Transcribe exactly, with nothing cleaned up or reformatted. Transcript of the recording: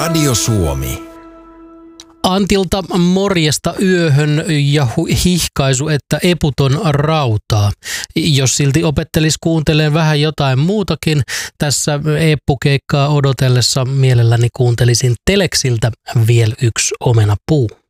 Radio Suomi. Antilta morjesta yöhön ja hu- hihkaisu, että eputon rautaa. Jos silti opettelis kuunteleen vähän jotain muutakin, tässä eppukeikkaa odotellessa mielelläni kuuntelisin Teleksiltä Viel yks omenapuu.